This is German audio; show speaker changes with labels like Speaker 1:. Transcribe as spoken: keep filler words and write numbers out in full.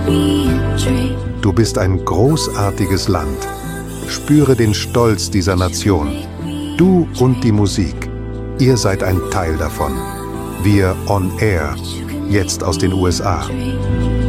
Speaker 1: Du bist ein großartiges Land. Spüre den Stolz dieser Nation. Du und die Musik. Ihr seid ein Teil davon. Wir on Air. Jetzt aus den U S A.